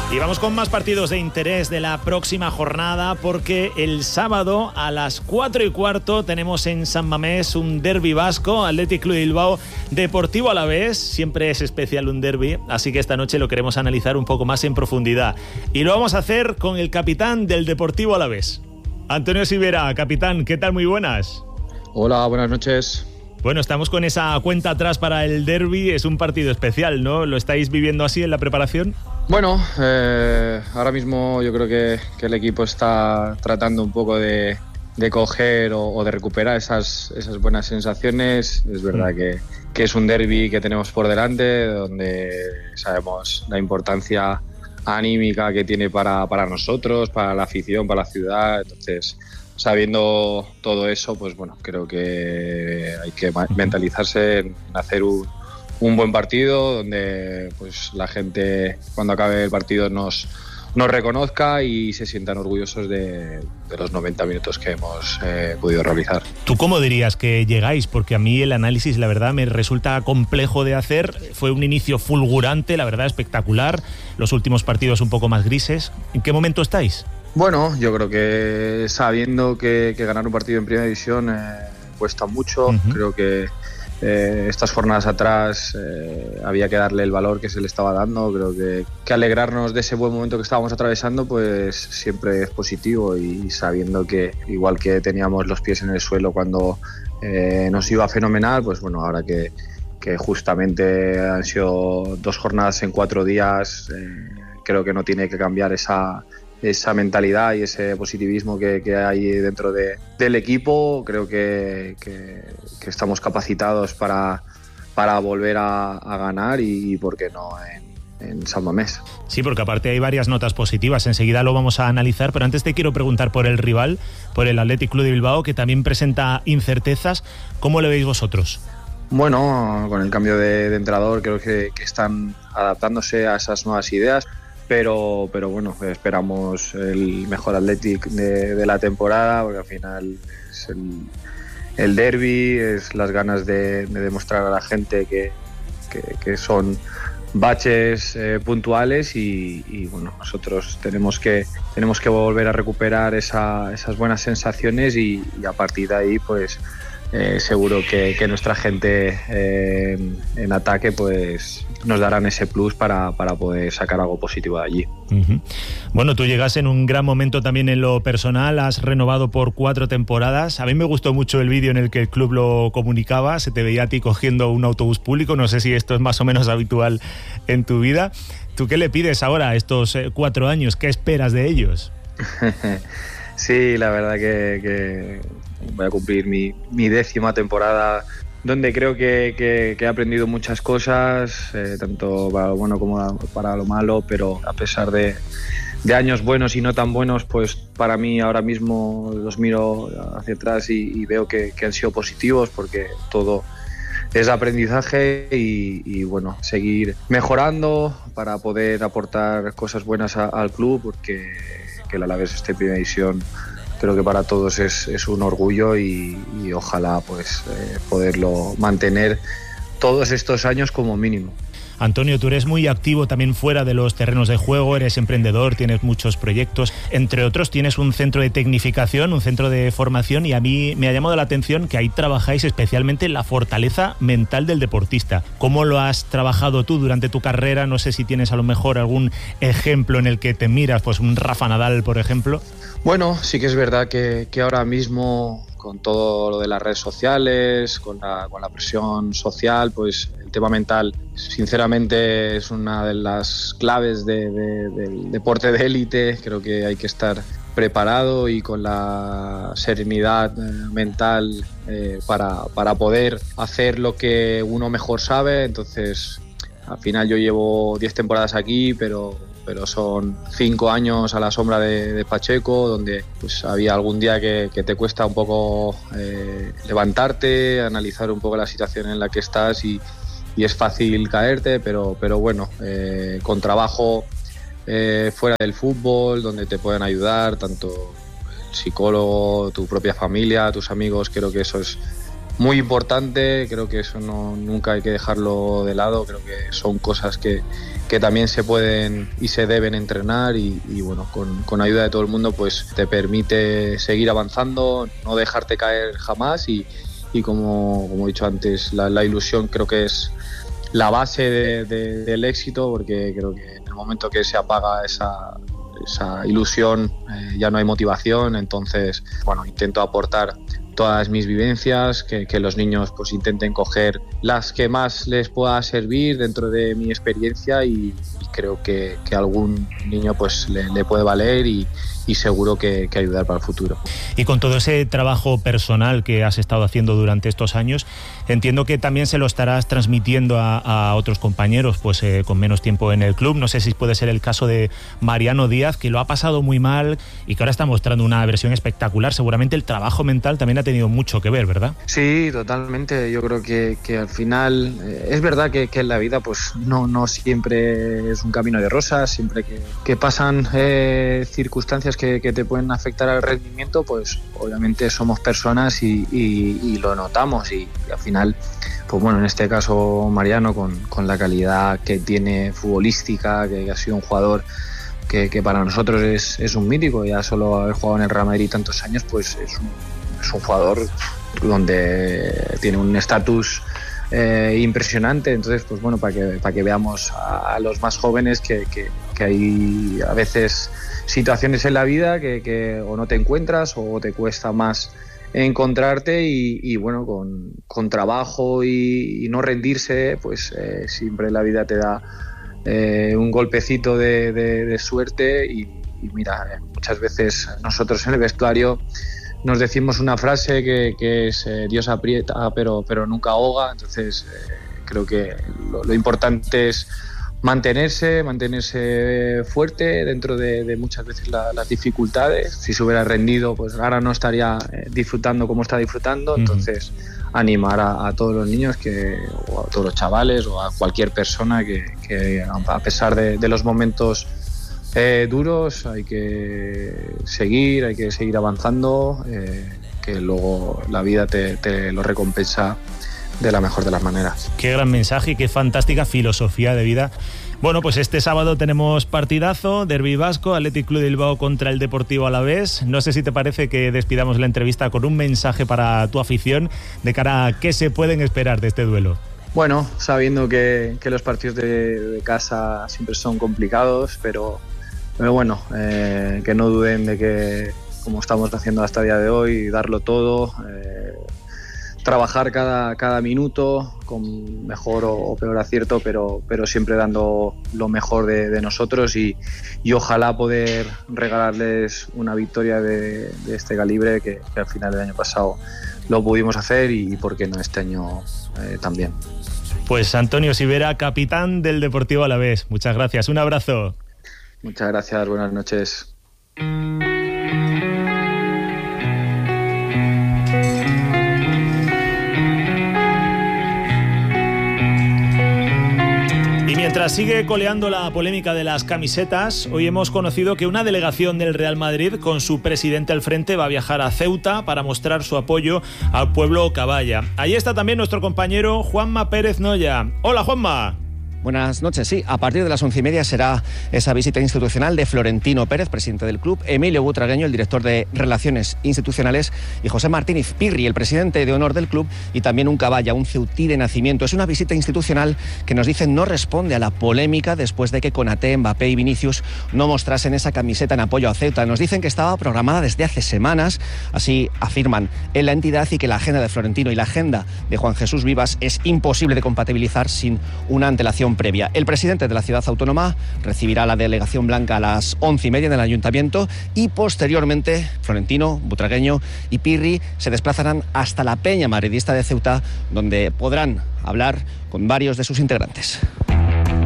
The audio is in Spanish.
Y vamos con más partidos de interés de la próxima jornada, porque el sábado a las 4:15 tenemos en San Mamés un derbi vasco, Athletic Club de Bilbao, Deportivo Alavés. Siempre es especial un derbi, así que esta noche lo queremos analizar un poco más en profundidad. Y lo vamos a hacer con el capitán del Deportivo Alavés, Antonio Sivera. Capitán, ¿qué tal? Muy buenas. Hola, buenas noches. Bueno, estamos con esa cuenta atrás para el derbi. Es un partido especial, ¿no? ¿Lo estáis viviendo así en la preparación? Bueno, ahora mismo yo creo que el equipo está tratando un poco de coger o de recuperar esas buenas sensaciones. Es verdad que es un derbi que tenemos por delante, donde sabemos la importancia anímica que tiene para nosotros, para la afición, para la ciudad. Entonces, sabiendo todo eso, pues bueno, creo que hay que mentalizarse en hacer un buen partido, donde pues la gente cuando acabe el partido nos reconozca y se sientan orgullosos de los 90 minutos que hemos podido realizar. ¿Tú cómo dirías que llegáis? Porque a mí el análisis, la verdad, me resulta complejo de hacer. Fue un inicio fulgurante, la verdad, espectacular. Los últimos partidos un poco más grises. ¿En qué momento estáis? Bueno, yo creo que sabiendo que ganar un partido en primera división cuesta mucho. Creo que estas jornadas atrás había que darle el valor que se le estaba dando. Creo que alegrarnos de ese buen momento que estábamos atravesando pues siempre es positivo, y sabiendo que igual que teníamos los pies en el suelo cuando nos iba fenomenal, pues bueno, ahora que justamente han sido 2 jornadas en 4 días, creo que no tiene que cambiar esa mentalidad y ese positivismo que hay dentro del equipo. Creo que estamos capacitados para volver a ganar y por qué no en San Mamés. Sí, porque aparte hay varias notas positivas, enseguida lo vamos a analizar, pero antes te quiero preguntar por el rival, por el Athletic Club de Bilbao, que también presenta incertezas. ¿Cómo lo veis vosotros? Bueno, con el cambio de entrenador creo que están adaptándose a esas nuevas ideas. Pero bueno, esperamos el mejor Athletic de la temporada, porque al final es el derbi, es las ganas de demostrar a la gente que son baches puntuales, y bueno, nosotros tenemos que volver a recuperar esas buenas sensaciones, y a partir de ahí pues seguro que nuestra gente en ataque pues nos darán ese plus para poder sacar algo positivo de allí. Bueno, tú llegas en un gran momento también en lo personal, has renovado por 4 temporadas. A mí me gustó mucho el vídeo en el que el club lo comunicaba, se te veía a ti cogiendo un autobús público. No sé si esto es más o menos habitual en tu vida. ¿Tú qué le pides ahora a estos 4 años? ¿Qué esperas de ellos? Sí, la verdad que voy a cumplir mi 10ª temporada, donde creo que he aprendido muchas cosas, tanto para lo bueno como para lo malo, pero a pesar de años buenos y no tan buenos, pues para mí ahora mismo los miro hacia atrás y veo que han sido positivos, porque todo es aprendizaje y bueno, seguir mejorando para poder aportar cosas buenas al club, porque que el Alavés esté en primera división creo que para todos es un orgullo, y ojalá pues poderlo mantener todos estos años como mínimo. Antonio, tú eres muy activo también fuera de los terrenos de juego, eres emprendedor, tienes muchos proyectos, entre otros tienes un centro de tecnificación, un centro de formación, y a mí me ha llamado la atención que ahí trabajáis especialmente la fortaleza mental del deportista. ¿Cómo lo has trabajado tú durante tu carrera? No sé si tienes a lo mejor algún ejemplo en el que te miras, pues un Rafa Nadal, por ejemplo. Bueno, sí que es verdad que ahora mismo, con todo lo de las redes sociales, con la presión social, pues el tema mental sinceramente es una de las claves del deporte de élite. Creo que hay que estar preparado y con la serenidad mental para poder hacer lo que uno mejor sabe. Entonces, al final yo llevo 10 temporadas aquí, pero son 5 años a la sombra de Pacheco, donde pues había algún día que te cuesta un poco levantarte, analizar un poco la situación en la que estás, y es fácil caerte, pero bueno, con trabajo fuera del fútbol, donde te pueden ayudar tanto el psicólogo, tu propia familia, tus amigos, creo que eso es muy importante. Creo que eso nunca hay que dejarlo de lado. Creo que son cosas que también se pueden y se deben entrenar y bueno, con ayuda de todo el mundo pues te permite seguir avanzando, no dejarte caer jamás y como he dicho antes, la ilusión creo que es la base del éxito, porque creo que en el momento que se apaga esa ilusión ya no hay motivación. Entonces, bueno, intento aportar todas mis vivencias, que los niños pues intenten coger las que más les pueda servir dentro de mi experiencia y creo que algún niño pues le puede valer y seguro que ayudar para el futuro. Y con todo ese trabajo personal que has estado haciendo durante estos años, entiendo que también se lo estarás transmitiendo a otros compañeros pues con menos tiempo en el club. No sé si puede ser el caso de Mariano Díaz, que lo ha pasado muy mal y que ahora está mostrando una versión espectacular. Seguramente el trabajo mental también ha tenido mucho que ver, ¿verdad? Sí, totalmente. Yo creo que al final es verdad que en la vida pues no siempre es un camino de rosas. Siempre que pasan circunstancias que te pueden afectar al rendimiento, pues obviamente somos personas y lo notamos y al final, pues bueno, en este caso Mariano con la calidad que tiene futbolística, que ha sido un jugador que para nosotros es un mítico. Ya solo haber jugado en el Real Madrid tantos años, pues es un jugador donde tiene un estatus impresionante. Entonces, pues bueno, para que veamos a los más jóvenes que hay a veces situaciones en la vida que o no te encuentras o te cuesta más encontrarte y bueno, con trabajo y no rendirse, pues siempre la vida te da un golpecito de suerte y mira, muchas veces nosotros en el vestuario nos decimos una frase que es Dios aprieta pero nunca ahoga. Entonces creo que lo importante es mantenerse fuerte dentro de muchas veces las dificultades. Si se hubiera rendido, pues ahora no estaría disfrutando como está disfrutando. Entonces animar a todos los niños o a todos los chavales o a cualquier persona que a pesar de los momentos duros hay que seguir avanzando, que luego la vida te lo recompensa de la mejor de las maneras. Qué gran mensaje y qué fantástica filosofía de vida. Bueno, pues este sábado tenemos partidazo, Derbi vasco, Athletic Club de Bilbao contra el Deportivo Alavés. No sé si te parece que despidamos la entrevista con un mensaje para tu afición de cara a qué se pueden esperar de este duelo. Bueno, sabiendo que los partidos de casa siempre son complicados, pero bueno, que no duden de que, como estamos haciendo hasta el día de hoy, darlo todo, trabajar cada minuto con mejor o peor acierto, pero siempre dando lo mejor de nosotros y ojalá poder regalarles una victoria de este calibre que al final del año pasado lo pudimos hacer y por qué no este año también. Pues Antonio Sivera, capitán del Deportivo Alavés, muchas gracias, un abrazo. Muchas gracias, buenas noches. Mientras sigue coleando la polémica de las camisetas, hoy hemos conocido que una delegación del Real Madrid con su presidente al frente va a viajar a Ceuta para mostrar su apoyo al pueblo caballa. Ahí está también nuestro compañero Juanma Pérez Noya. Hola, Juanma. Buenas noches. Sí, a partir de las 11:30 será esa visita institucional de Florentino Pérez, presidente del club, Emilio Butragueño, el director de Relaciones Institucionales, y José Martínez Pirri, el presidente de honor del club, y también un caballa, un ceutí de nacimiento. Es una visita institucional que nos dicen no responde a la polémica después de que Konaté, Mbappé y Vinicius no mostrasen esa camiseta en apoyo a Ceuta. Nos dicen que estaba programada desde hace semanas, así afirman en la entidad, y que la agenda de Florentino y la agenda de Juan Jesús Vivas es imposible de compatibilizar sin una antelación previa. El presidente de la ciudad autónoma recibirá a la delegación blanca a las 11:30 en el ayuntamiento y posteriormente Florentino, Butragueño y Pirri se desplazarán hasta la Peña Madridista de Ceuta, donde podrán hablar con varios de sus integrantes.